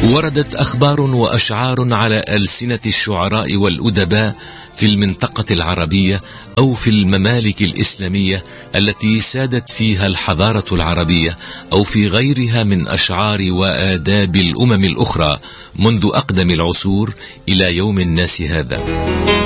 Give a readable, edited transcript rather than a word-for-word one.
وردت أخبار وأشعار على ألسنة الشعراء والأدباء في المنطقة العربية أو في الممالك الإسلامية التي سادت فيها الحضارة العربية، أو في غيرها من أشعار وآداب الأمم الأخرى منذ أقدم العصور إلى يوم الناس هذا.